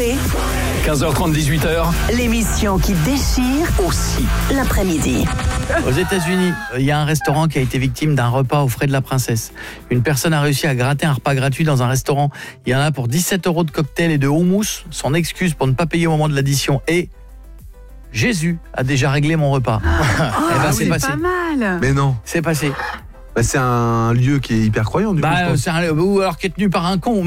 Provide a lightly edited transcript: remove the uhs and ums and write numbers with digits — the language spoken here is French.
C'est 15h30, 18h. l'émission qui déchire Aussi. l'après-midi. Aux États-Unis, il y a un restaurant qui a été victime d'un repas aux frais de la princesse. Une personne a réussi à gratter un repas gratuit dans un restaurant. Il y en a pour 17 € de cocktail et de houmous. Son excuse pour ne pas payer au moment de l'addition est « Jésus a déjà réglé mon repas ». C'est passé. Pas mal. Mais non, C'est passé. c'est un lieu qui est hyper croyant du coup, je pense. Ou alors qui est tenu par un con.